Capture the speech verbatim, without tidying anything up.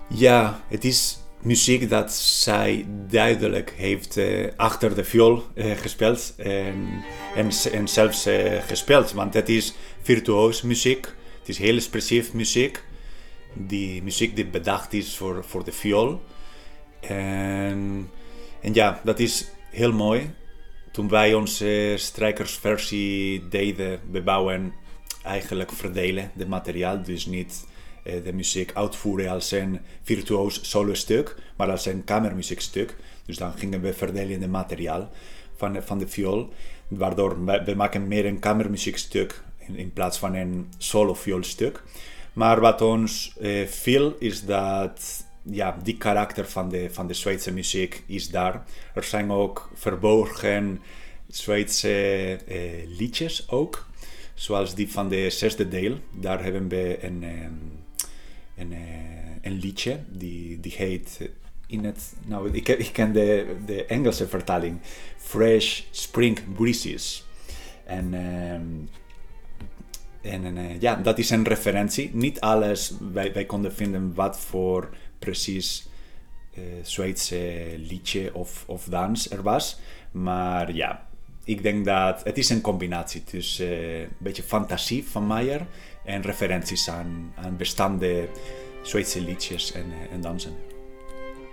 Ja, het is muziek dat zij duidelijk heeft uh, achter de viool uh, gespeeld en, en, en zelfs uh, gespeeld. Want het is virtuoos muziek, het is heel expressief muziek. Die muziek die bedacht is voor, voor de viool. En, en ja, dat is heel mooi. Toen wij onze strijkersversie deden, we bouwen eigenlijk verdelen de materiaal. Dus niet uh, de muziek uitvoeren als een virtuoos solo-stuk, maar als een kamermuziekstuk. Dus dan gingen we verdelen de materiaal van, van de viool. Waardoor we, we maken meer een kamermuziekstuk in, in plaats van een solo-vioolstuk. Maar wat ons uh, viel is dat ja, die karakter van de, van de Zweedse muziek is daar. Er zijn ook verborgen Zweedse uh, liedjes ook. Zoals die van de zesde deel. Daar hebben we een, um, een, uh, een liedje die, die heet in het... Nou, ik, ik ken de, de Engelse vertaling. Fresh Spring Breezes. En... Um, En uh, ja, dat is een referentie. Niet alles, wij, wij konden vinden wat voor precies uh, Zweedse liedje of, of dans er was. Maar ja, ik denk dat het is een combinatie tussen uh, een beetje fantasie van Meyer en referenties aan, aan bestaande Zweedse liedjes en, uh, en dansen.